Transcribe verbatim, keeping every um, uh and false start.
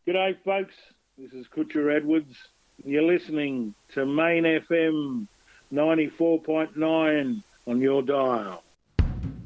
G'day, folks. This is Kutcher Edwards. You're listening to Main F M ninety-four point nine on your dial.